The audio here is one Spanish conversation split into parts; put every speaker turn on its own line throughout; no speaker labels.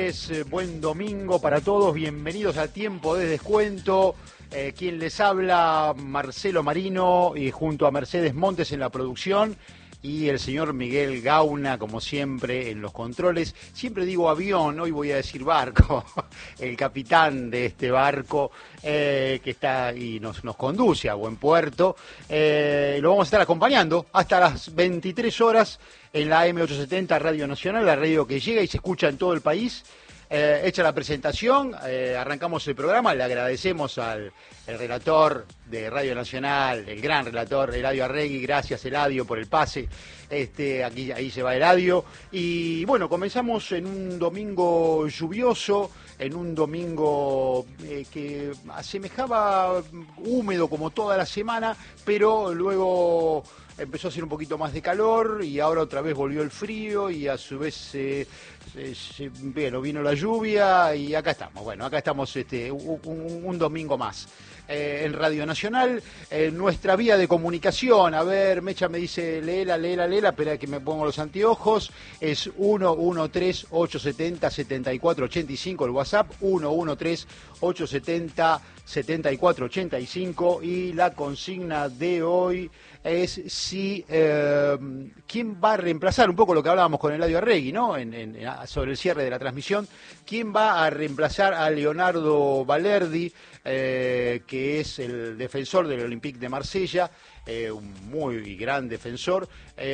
noches, buen domingo para todos, bienvenidos a Tiempo de Descuento. Quien les habla, Marcelo Marino, y junto a Mercedes Montes en la producción y el señor Miguel Gauna, como siempre, en los controles. Siempre digo avión, hoy voy a decir barco, el capitán de este barco que está y nos conduce a buen puerto. Lo vamos a estar acompañando hasta las 23 horas en la AM870 Radio Nacional, la radio que llega y se escucha en todo el país. Hecha la presentación, arrancamos el programa. Le agradecemos al relator de Radio Nacional, el gran relator Eladio Arregui. Gracias, Eladio, por el pase. Ahí se va Eladio. Y bueno, comenzamos en un domingo lluvioso, en un domingo que asemejaba húmedo como toda la semana, pero luego empezó a hacer un poquito más de calor y ahora otra vez volvió el frío y a su vez vino la lluvia y acá estamos. Bueno, acá estamos un domingo más en Radio Nacional. Nuestra vía de comunicación, a ver, Mecha me dice, léela, espera que me pongo los anteojos, es 113-870-7485, el WhatsApp, 113-870-7485, y la consigna de hoy es si quién va a reemplazar, un poco lo que hablábamos con Eladio Arregui, ¿no? Sobre el cierre de la transmisión, quién va a reemplazar a Leonardo Balerdi, que es el defensor del Olympique de Marsella, un muy gran defensor,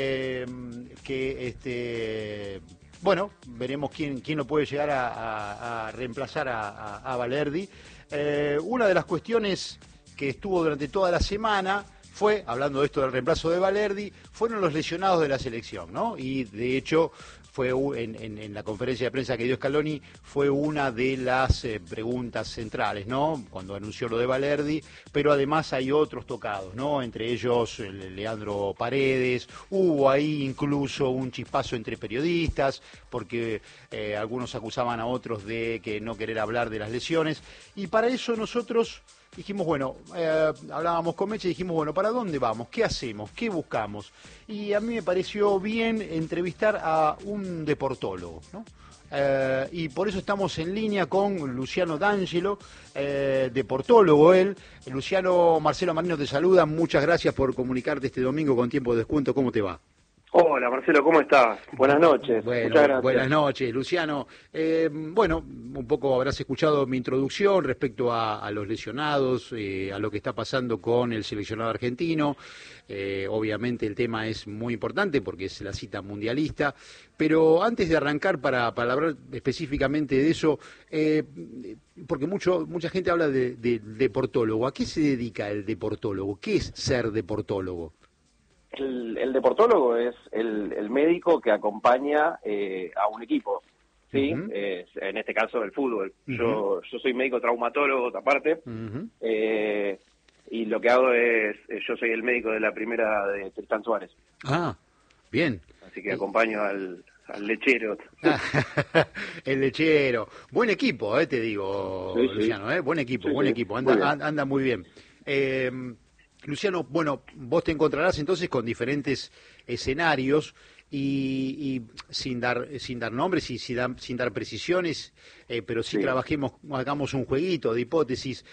bueno, veremos quién lo puede llegar a reemplazar a Balerdi. Una de las cuestiones que estuvo durante toda la semana fue, hablando de esto del reemplazo de Balerdi, fueron los lesionados de la selección, ¿no? Y de hecho fue en la conferencia de prensa que dio Scaloni, fue una de las preguntas centrales, ¿no? Cuando anunció lo de Balerdi, pero además hay otros tocados, ¿no? Entre ellos Leandro Paredes, hubo ahí incluso un chispazo entre periodistas, porque algunos acusaban a otros de que no querer hablar de las lesiones, y para eso nosotros dijimos, bueno, hablábamos con Meche y dijimos, bueno, ¿para dónde vamos? ¿Qué hacemos? ¿Qué buscamos? Y a mí me pareció bien entrevistar a un deportólogo, ¿no? Y por eso estamos en línea con Luciano D'Angelo, deportólogo él. Luciano, Marcelo Marino te saluda, muchas gracias por comunicarte este domingo con Tiempo de Descuento. ¿Cómo te va?
Hola Marcelo, ¿cómo estás? Buenas noches.
Bueno,
muchas gracias.
Buenas noches, Luciano. Bueno, un poco habrás escuchado mi introducción respecto a los lesionados, a lo que está pasando con el seleccionado argentino. Obviamente el tema es muy importante porque es la cita mundialista, pero antes de arrancar para hablar específicamente de eso, porque mucha gente habla de deportólogo. ¿A qué se dedica el deportólogo? ¿Qué es ser deportólogo?
El deportólogo es el médico que acompaña a un equipo, ¿sí?
Uh-huh.
En este caso el fútbol.
Uh-huh.
Yo soy médico traumatólogo, aparte,
Uh-huh.
Y lo que hago es, yo soy el médico de la primera de Tristán Suárez.
Ah, bien.
Así que acompaño al lechero.
El lechero. Buen equipo, te digo, sí, Luciano,
sí.
Buen equipo,
Sí,
buen
sí.
equipo.
Muy
Anda muy bien. Luciano, bueno, vos te encontrarás entonces con diferentes escenarios y sin dar nombres y sin dar precisiones, pero sí hagamos un jueguito de hipótesis.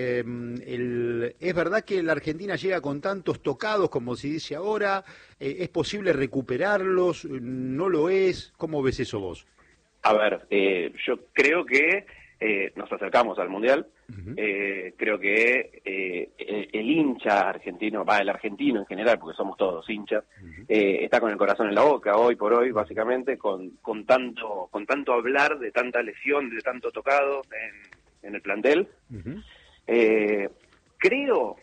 ¿Es verdad que la Argentina llega con tantos tocados como se dice ahora? ¿Es posible recuperarlos? ¿No lo es? ¿Cómo ves eso vos?
A ver, yo creo que nos acercamos al Mundial. Uh-huh. Creo que el hincha argentino, el argentino en general, porque somos todos hinchas, uh-huh, está con el corazón en la boca hoy por hoy, básicamente, con tanto hablar de tanta lesión, de tanto tocado en el plantel. Uh-huh. Creo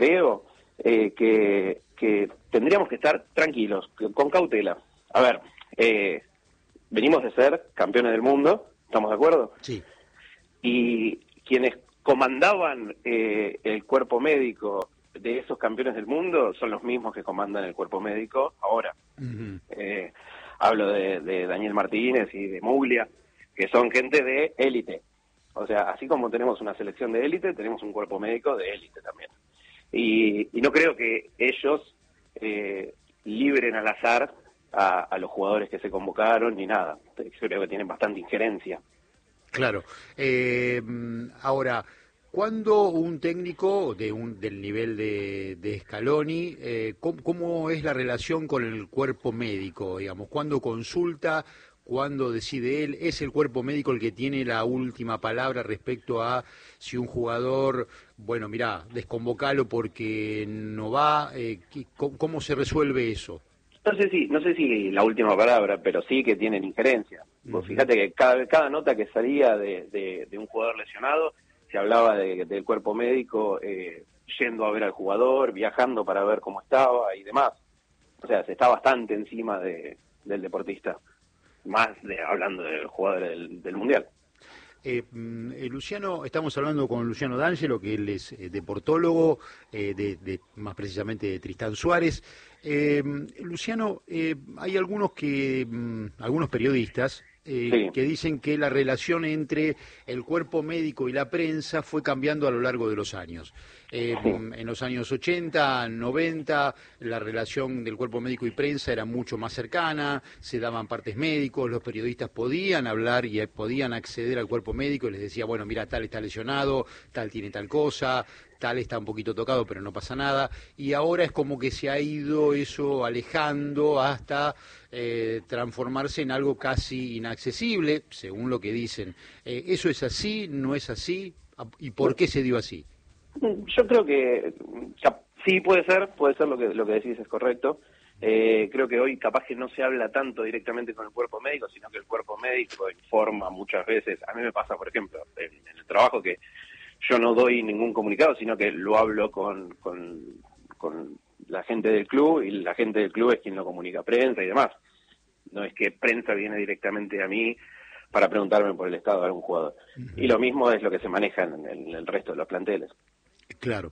que tendríamos que estar tranquilos, con cautela. A ver, venimos de ser campeones del mundo, ¿estamos de acuerdo?
Sí.
Y quienes comandaban el cuerpo médico de esos campeones del mundo son los mismos que comandan el cuerpo médico ahora. Uh-huh. Hablo de Daniel Martínez y de Muglia, que son gente de élite. O sea, así como tenemos una selección de élite, tenemos un cuerpo médico de élite también. Y no creo que ellos libren al azar a los jugadores que se convocaron ni nada. Yo creo que tienen bastante injerencia
Claro. Ahora, ¿cuándo un técnico del nivel de Scaloni, cómo es la relación con el cuerpo médico, digamos? ¿Cuándo consulta? ¿Cuándo decide él? ¿Es el cuerpo médico el que tiene la última palabra respecto a si un jugador, bueno, mirá, desconvocalo porque no va? ¿Cómo se resuelve eso?
No sé si la última palabra, pero sí que tienen injerencia. Vos fíjate que cada nota que salía de un jugador lesionado, se hablaba del cuerpo médico yendo a ver al jugador, viajando para ver cómo estaba y demás. O sea, se está bastante encima del deportista, más hablando del jugador del Mundial.
Luciano, estamos hablando con Luciano D'Angelo, que él es deportólogo, más precisamente de Tristán Suárez. Luciano, hay algunos periodistas
Sí,
que dicen que la relación entre el cuerpo médico y la prensa fue cambiando a lo largo de los años.
sí.
En los años 80, 90, la relación del cuerpo médico y prensa era mucho más cercana, se daban partes médicos, los periodistas podían hablar y podían acceder al cuerpo médico y les decía, bueno, mira, tal está lesionado, tal tiene tal cosa, tal está un poquito tocado, pero no pasa nada. Y ahora es como que se ha ido eso alejando hasta transformarse en algo casi inaccesible, según lo que dicen. ¿Eso es así? ¿No es así? ¿Y por qué se dio así?
Yo creo que sí puede ser lo que decís es correcto. Creo que hoy capaz que no se habla tanto directamente con el cuerpo médico, sino que el cuerpo médico informa muchas veces. A mí me pasa, por ejemplo, en el trabajo que yo no doy ningún comunicado, sino que lo hablo con la gente del club y la gente del club es quien lo comunica a prensa y demás. No es que prensa viene directamente a mí para preguntarme por el estado de algún jugador. Y lo mismo es lo que se maneja en el resto de los planteles.
Claro.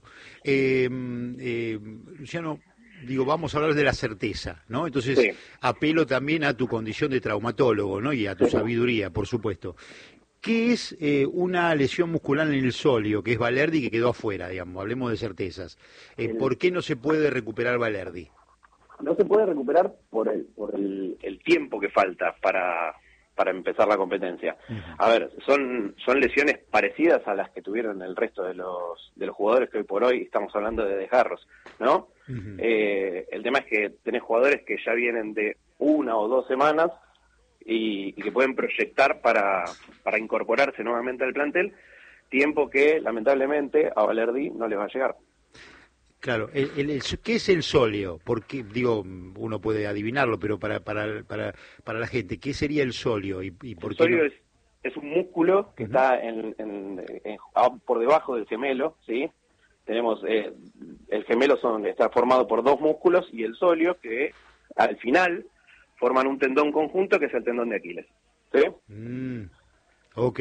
Luciano, digo, vamos a hablar de la certeza, ¿no? Entonces,
Sí,
apelo también a tu condición de traumatólogo, ¿no? Y a tu
sí.
sabiduría, por supuesto. ¿Qué es una lesión muscular en el sóleo, que es Balerdi, que quedó afuera, digamos? Hablemos de certezas.
El-
¿Por qué no se puede recuperar Balerdi?
no se puede recuperar por el tiempo que falta para empezar la competencia.
Ujú,
A ver, son lesiones parecidas a las que tuvieron el resto de los jugadores que hoy por hoy estamos hablando de desgarros, ¿no?
ujú.
El tema es que tenés jugadores que ya vienen de 1 o 2 semanas y que pueden proyectar para incorporarse nuevamente al plantel, tiempo que lamentablemente a Valerdi no les va a llegar.
Claro, ¿qué es el sóleo? Porque, digo, uno puede adivinarlo, pero para la gente, ¿qué sería el sóleo y
El
por qué no?
sóleo es un músculo que
Ujú.
está por debajo del gemelo, ¿sí? Tenemos, el gemelo está formado por dos músculos y el sóleo que al final forman un tendón conjunto que es el tendón de Aquiles, ¿sí?
Mm, ok.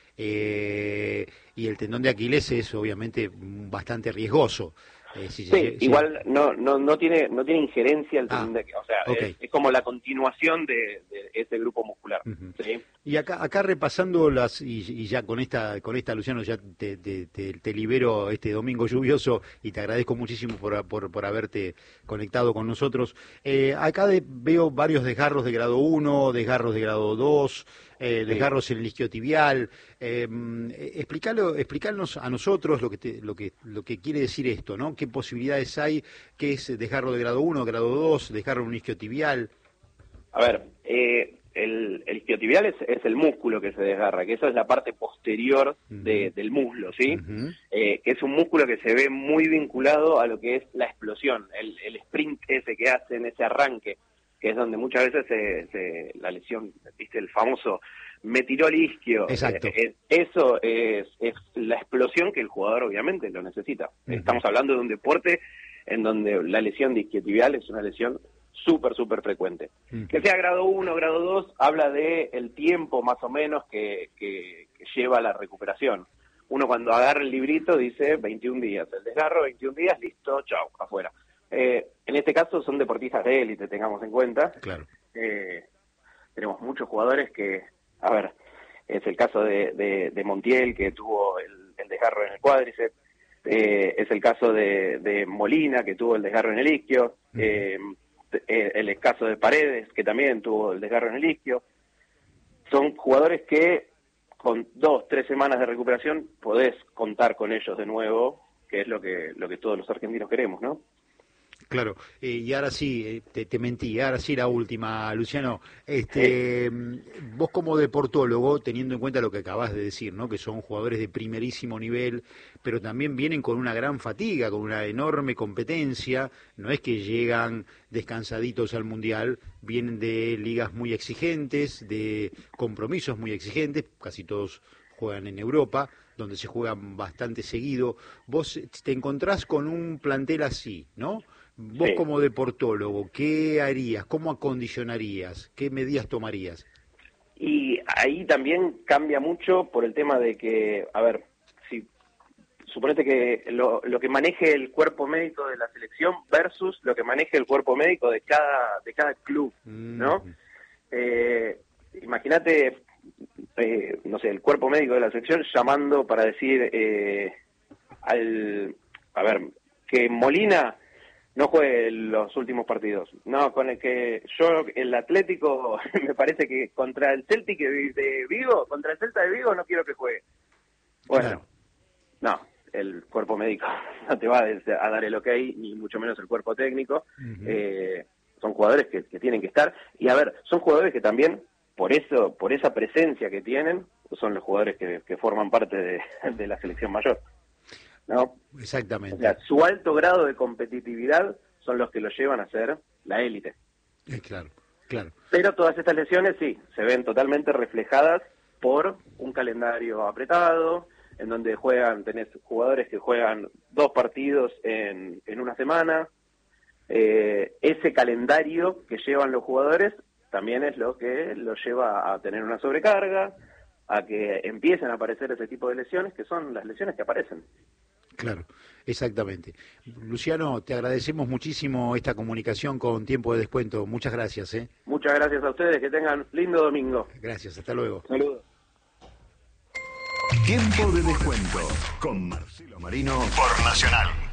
Y el tendón de Aquiles es obviamente bastante riesgoso.
Sí, igual no tiene injerencia el
Ah,
tendón de Aquiles, o sea,
ok.
es como la continuación de ese grupo muscular,
Ujú.
¿sí?
Y acá repasando y ya con esta Luciano, ya te libero este domingo lluvioso y te agradezco muchísimo por haberte conectado con nosotros. Acá veo varios desgarros de grado 1, desgarros de grado 2,
Sí.
desgarros en el isquiotibial. Explicanos a nosotros lo que quiere decir esto, ¿no? ¿Qué posibilidades hay? ¿Qué es desgarro de grado 1, grado 2, desgarro en un isquiotibial?
A ver, el isquiotibial es el músculo que se desgarra, que eso es la parte posterior
Ujú,
del muslo, ¿sí?
ujú.
Que es un músculo que se ve muy vinculado a lo que es la explosión, el sprint ese que hacen, ese arranque, que es donde muchas veces la lesión, viste, el famoso me tiró el isquio,
Exacto.
eso es la explosión que el jugador obviamente lo necesita.
Ujú.
Estamos hablando de un deporte en donde la lesión de isquiotibial es una lesión súper frecuente. Que
Ujú.
sea grado 1, grado 2, habla de el tiempo más o menos que lleva la recuperación. Uno cuando agarra el librito dice 21 días, el desgarro 21 días, listo, chau, afuera. En este caso son deportistas de élite, tengamos en cuenta.
Claro.
Eh, Tenemos muchos jugadores que, a ver, es el caso de Montiel, que tuvo el desgarro en el cuádriceps, es el caso de Molina, que tuvo el desgarro en el isquio,
Ujú.
el caso de Paredes, que también tuvo el desgarro en el isquio. Son jugadores que con 2-3 semanas de recuperación podés contar con ellos de nuevo, que es lo que todos los argentinos queremos, ¿no?
Claro, y ahora sí, te mentí, ahora sí la última, Luciano. Vos como deportólogo, teniendo en cuenta lo que acabas de decir, ¿no? Que son jugadores de primerísimo nivel, pero también vienen con una gran fatiga, con una enorme competencia, no es que llegan descansaditos al Mundial, vienen de ligas muy exigentes, de compromisos muy exigentes, casi todos juegan en Europa, donde se juegan bastante seguido. Vos te encontrás con un plantel así, ¿no? Vos
Sí.
como deportólogo, ¿qué harías? ¿Cómo acondicionarías? ¿Qué medidas tomarías?
Y ahí también cambia mucho por el tema de que, a ver, si suponete que lo que maneje el cuerpo médico de la selección versus lo que maneje el cuerpo médico de cada club, ¿no? Imagínate, no sé, el cuerpo médico de la selección llamando para decir a ver, que Molina no juegue los últimos partidos. No, con el que yo, el Atlético, me parece que contra el Celtic de Vigo, contra el Celta de Vigo, no quiero que juegue. Bueno, no, el cuerpo médico no te va a dar el ok, ni mucho menos el cuerpo técnico. Son jugadores que tienen que estar. Y a ver, son jugadores que también, por esa presencia que tienen, son los jugadores que forman parte de la selección mayor, ¿no?
Exactamente.
O sea, su alto grado de competitividad son los que lo llevan a ser la élite.
Claro, claro.
Pero todas estas lesiones sí, se ven totalmente reflejadas por un calendario apretado, en donde tenés jugadores que juegan 2 partidos en una semana. Ese calendario que llevan los jugadores también es lo que los lleva a tener una sobrecarga, a que empiecen a aparecer ese tipo de lesiones, que son las lesiones que aparecen.
Claro, exactamente. Luciano, te agradecemos muchísimo esta comunicación con tiempo de descuento. Muchas gracias.
Muchas gracias a ustedes, que tengan lindo domingo.
Gracias, hasta luego.
Saludos.
Tiempo de descuento con Marcelo Marino por Nacional.